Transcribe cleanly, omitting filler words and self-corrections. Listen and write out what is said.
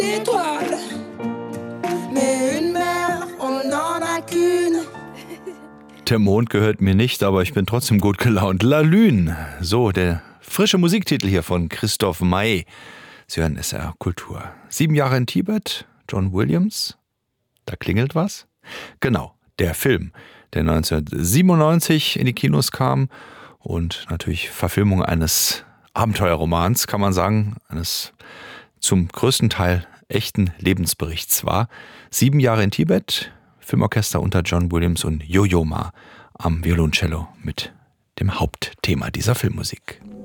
Étoile, mais une mère, on n'en a qu'une. Der Mond gehört mir nicht, aber ich bin trotzdem gut gelaunt. La Lune, so der frische Musiktitel hier von Christoph May. Sie hören SR Kultur. 7 Jahre in Tibet, John Williams. Da klingelt was? Genau, der Film, der 1997 in die Kinos kam und natürlich Verfilmung eines Abenteuerromans, kann man sagen, eines zum größten Teil echten Lebensberichts war. 7 Jahre in Tibet, Filmorchester unter John Williams und Yo-Yo Ma am Violoncello mit dem Hauptthema dieser Filmmusik.